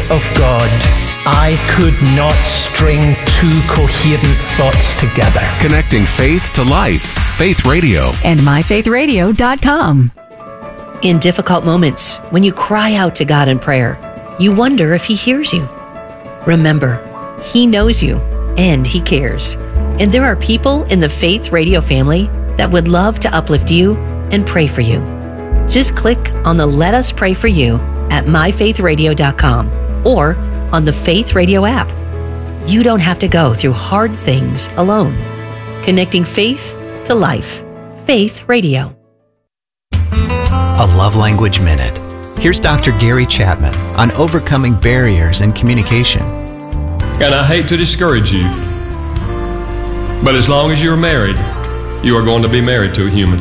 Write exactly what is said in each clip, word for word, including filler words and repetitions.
of God, I could not string two coherent thoughts together. Connecting faith to life. Faith Radio. And my faith radio dot com. In difficult moments, when you cry out to God in prayer, you wonder if He hears you. Remember, He knows you and He cares. And there are people in the Faith Radio family that would love to uplift you and pray for you. Just click on the Let Us Pray For You at my faith radio dot com or on the Faith Radio app. You don't have to go through hard things alone. Connecting faith to life. Faith Radio. A Love Language Minute. Here's Doctor Gary Chapman on overcoming barriers in communication. And I hate to discourage you, but as long as you're married, you are going to be married to a human.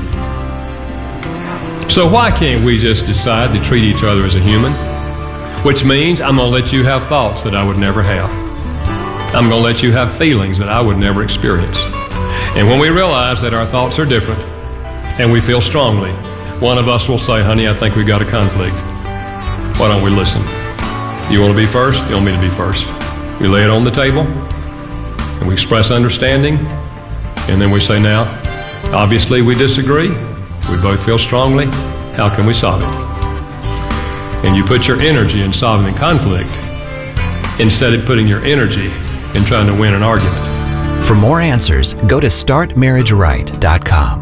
So why can't we just decide to treat each other as a human? Which means I'm going to let you have thoughts that I would never have. I'm going to let you have feelings that I would never experience. And when we realize that our thoughts are different and we feel strongly, one of us will say, honey, I think we got a conflict. Why don't we listen? You want to be first? You want me to be first? We lay it on the table and we express understanding, and then we say, now, obviously we disagree. We both feel strongly. How can we solve it? And you put your energy in solving conflict instead of putting your energy in trying to win an argument. For more answers, go to start marriage right dot com.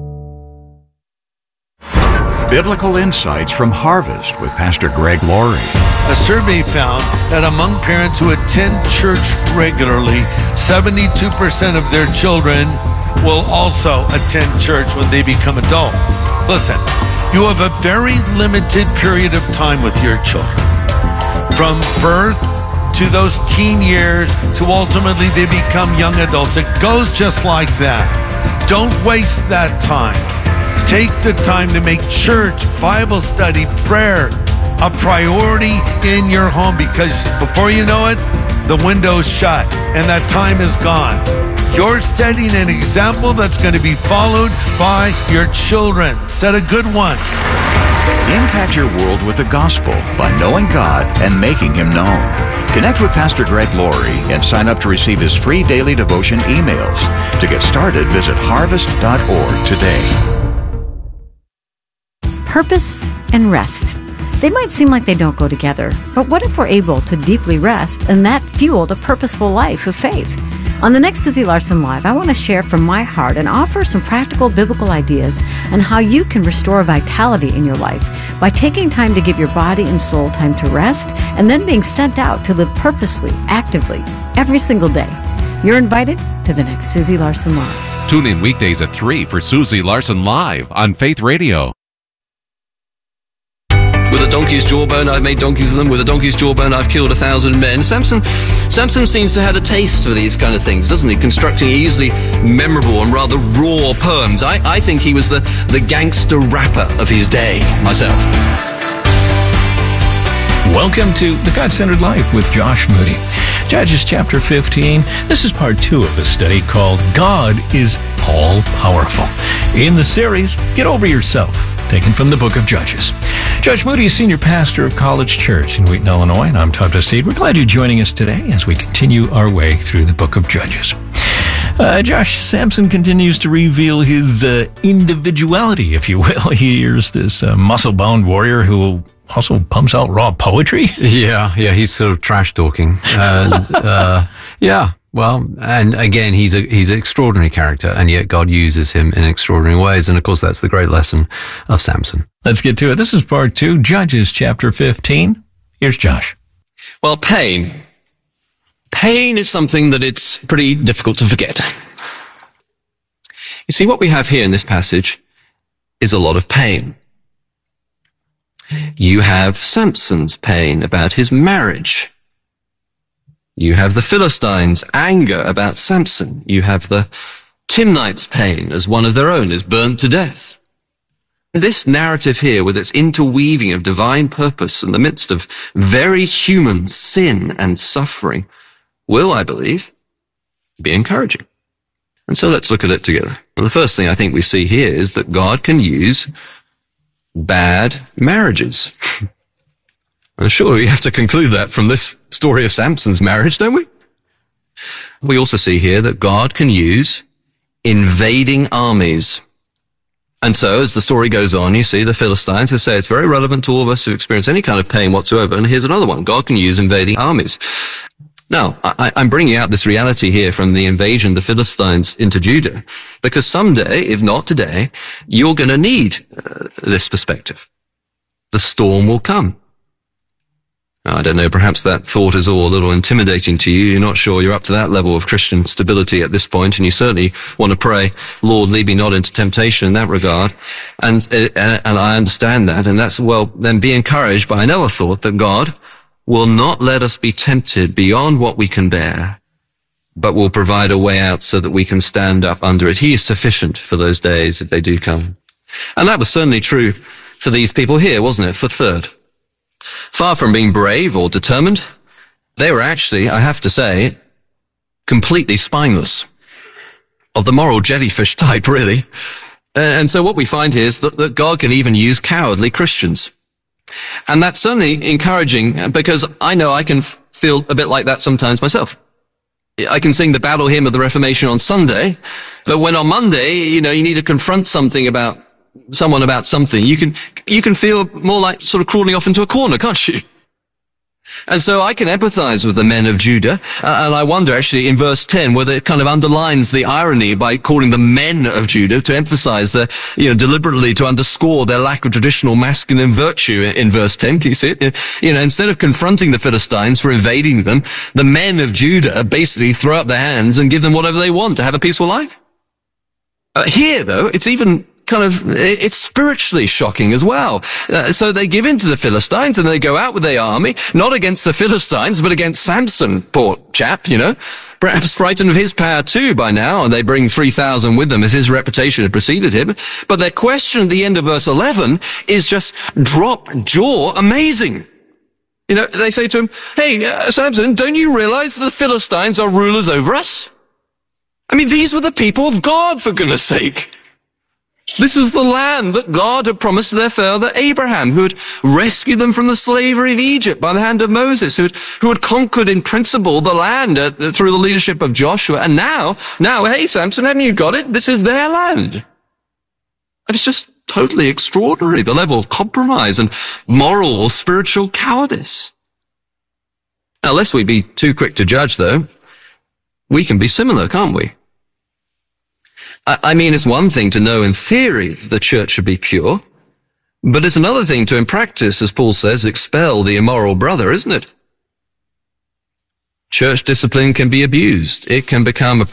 Biblical Insights from Harvest with Pastor Greg Laurie. A survey found that among parents who attend church regularly, seventy-two percent of their children will also attend church when they become adults. Listen, you have a very limited period of time with your children. From birth to those teen years to ultimately they become young adults. It goes just like that. Don't waste that time. Take the time to make church, Bible study, prayer a priority in your home, because before you know it, the window's shut and that time is gone. You're setting an example that's going to be followed by your children. Set a good one. Impact your world with the gospel by knowing God and making Him known. Connect with Pastor Greg Laurie and sign up to receive his free daily devotion emails. To get started, visit harvest dot org today. Purpose and rest. They might seem like they don't go together, but what if we're able to deeply rest and that fueled a purposeful life of faith? On the next Susie Larson Live, I want to share from my heart and offer some practical biblical ideas on how you can restore vitality in your life by taking time to give your body and soul time to rest and then being sent out to live purposely, actively, every single day. You're invited to the next Susie Larson Live. Tune in weekdays at three for Susie Larson Live on Faith Radio. With a donkey's jawbone, I've made donkeys of them. With a donkey's jawbone, I've killed a thousand men. Samson, Samson seems to have had a taste for these kind of things, doesn't he? Constructing easily memorable and rather raw poems. I, I think he was the, the gangster rapper of his day, myself. Welcome to The God-Centered Life with Josh Moody. Judges chapter fifteen. This is part two of a study called God is All-Powerful. In the series, Get Over Yourself, taken from the book of Judges. Judge Moody is senior pastor of College Church in Wheaton, Illinois, and I'm Todd Testede. We're glad you're joining us today as we continue our way through the book of Judges. Uh, Josh, Samson continues to reveal his uh, individuality, if you will. Here's this uh, muscle-bound warrior who also pumps out raw poetry. Yeah, yeah, he's sort of trash talking. And, uh, yeah, well, and again, he's a, he's an extraordinary character, and yet God uses him in extraordinary ways. And of course, that's the great lesson of Samson. Let's get to it. This is part two, Judges chapter fifteen. Here's Josh. Well, pain. Pain is something that it's pretty difficult to forget. You see, what we have here in this passage is a lot of pain. You have Samson's pain about his marriage. You have the Philistines' anger about Samson. You have the Timnites' pain as one of their own is burned to death. This narrative here, with its interweaving of divine purpose in the midst of very human sin and suffering, will, I believe, be encouraging. And so let's look at it together. Well, the first thing I think we see here is that God can use bad marriages. Well, sure, we have to conclude that from this story of Samson's marriage, don't we? We also see here that God can use invading armies. And so, as the story goes on, you see the Philistines who say it's very relevant to all of us who experience any kind of pain whatsoever. And here's another one. God can use invading armies. Now, I, I'm bringing out this reality here from the invasion of the Philistines into Judah, because someday, if not today, you're going to need uh, this perspective. The storm will come. I don't know, perhaps that thought is all a little intimidating to you. You're not sure you're up to that level of Christian stability at this point, and you certainly want to pray, Lord, lead me not into temptation in that regard. And, and, and I understand that, and that's, well, then be encouraged by another thought that God will not let us be tempted beyond what we can bear, but will provide a way out so that we can stand up under it. He is sufficient for those days if they do come. And that was certainly true for these people here, wasn't it? For third. Far from being brave or determined, they were actually, I have to say, completely spineless. Of the moral jellyfish type, really. And so what we find here is that, that God can even use cowardly Christians. And that's certainly encouraging, because I know I can f- feel a bit like that sometimes myself. I can sing the battle hymn of the Reformation on Sunday, but when on Monday, you know, you need to confront something about someone about something, you can, you can feel more like sort of crawling off into a corner, can't you? And so I can empathize with the men of Judah, uh, and I wonder actually in verse ten whether it kind of underlines the irony by calling them men of Judah to emphasize the, you know, deliberately to underscore their lack of traditional masculine virtue in, in verse ten. Can you see it? You know, instead of confronting the Philistines for invading them, the men of Judah basically throw up their hands and give them whatever they want to have a peaceful life. Uh, here, though, it's even kind of, it's spiritually shocking as well. Uh, so they give in to the Philistines and they go out with their army, not against the Philistines, but against Samson, poor chap, you know, perhaps frightened of his power too by now, and they bring three thousand with them as his reputation had preceded him. But their question at the end of verse eleven is just drop jaw amazing. You know, they say to him, hey, uh, Samson, don't you realize that the Philistines are rulers over us? I mean, these were the people of God, for goodness sake. This was the land that God had promised to their father Abraham, who had rescued them from the slavery of Egypt by the hand of Moses, who had, who had conquered in principle the land uh, through the leadership of Joshua. And now, now, hey, Samson, haven't you got it? This is their land. And it's just totally extraordinary, the level of compromise and moral or spiritual cowardice. Now, lest we be too quick to judge, though, we can be similar, can't we? I mean, it's one thing to know in theory that the church should be pure, but it's another thing to, in practice, as Paul says, expel the immoral brother, isn't it? Church discipline can be abused. It can become a